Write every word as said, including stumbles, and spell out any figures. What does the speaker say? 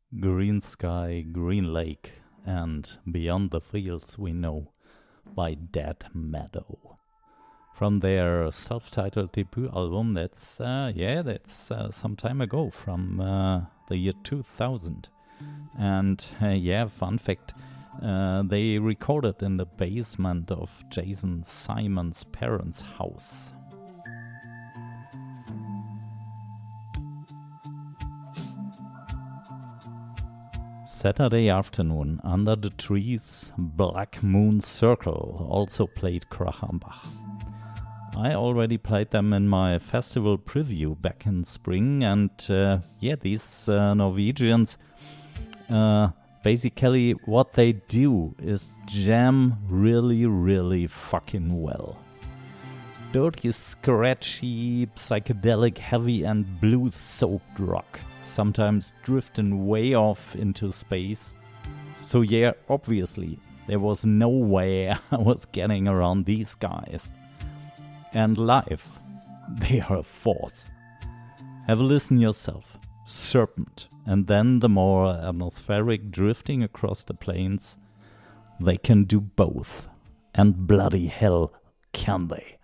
Green Sky, Green Lake, and Beyond the Fields We Know by Dead Meadow. From their self-titled debut album, that's, uh, yeah, that's uh, some time ago, from uh, the year two thousand. And, uh, yeah, fun fact, uh, they recorded in the basement of Jason Simon's parents' house. Saturday Afternoon, Under the Trees, Black Moon Circle also played Krachenbach. I already played them in my festival preview back in spring, and uh, yeah, these uh, Norwegians, uh, basically what they do is jam really, really fucking well. Dirty, scratchy, psychedelic, heavy and blues-soaked rock, sometimes drifting way off into space. So yeah, obviously, there was no way I was getting around these guys. And live, they are a force. Have a listen yourself. Serpent, and then the more atmospheric drifting across the plains. They can do both. And bloody hell, can they?